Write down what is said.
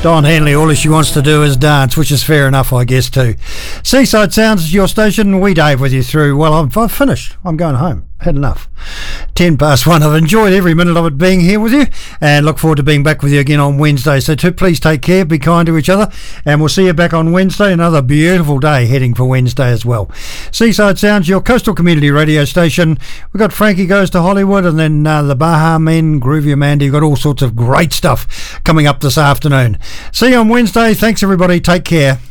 Don Henley, all she wants to do is dance, which is fair enough, I guess, too. Seaside Sounds is your station. We Dave with you through. Well, I've finished. I'm going home. Had enough. 1:10. I've enjoyed every minute of it being here with you and look forward to being back with you again on Wednesday. So please take care, be kind to each other, and we'll see you back on Wednesday. Another beautiful day heading for Wednesday as well. Seaside Sounds, your coastal community radio station. We've got Frankie Goes to Hollywood and then the Baha Men, Groovy Amanda. You've got all sorts of great stuff coming up this afternoon. See you on Wednesday. Thanks, everybody. Take care.